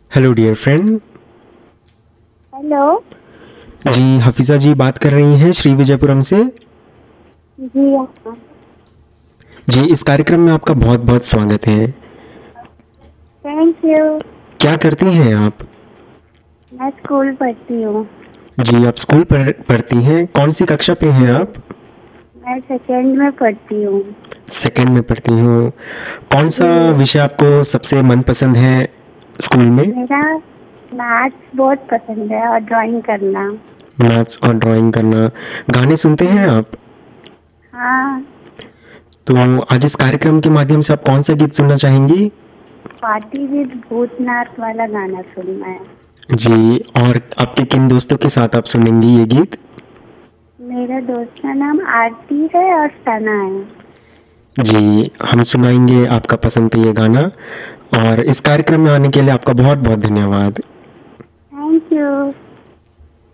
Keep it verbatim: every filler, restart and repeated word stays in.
Hello dear friend. Hello. जी हफीज़ा जी बात कर रही हैं श्री विजयपुरम से। जी हाँ। जी इस कार्यक्रम में आपका बहुत बहुत स्वागत है। Thank you. क्या करती हैं आप? मैं स्कूल पढ़ती हूँ। जी आप स्कूल पर पढ़ती हैं, कौन सी कक्षा पे हैं जी, आप? मैं सेकेंड में पढ़ती हूँ। सेकंड में पढ़ती हूँ। कौन सा जी, विषय आपको सबसे मनपसंद है स्कूल में? मेरा मैथ्स बहुत पसंद है और ड्राइंग करना। मैथ्स और ड्राइंग करना। गाने सुनते हैं जी आप? हाँ। तो आज इस कार्यक्रम के माध्यम से आप कौन सा गीत सुनना चाहेंगी? पार्टी विद भूतनाथ वाला गाना सुनना है। जी और आपके किन दोस्तों के साथ आप सुनेंगी ये गीत? मेरे दोस्त का नाम आरती है और सना है। जी हम सुनाएंगे आपका पसंद का ये गाना। और इस कार्यक्रम में आने के लिए आपका बहुत बहुत धन्यवाद। Thank you.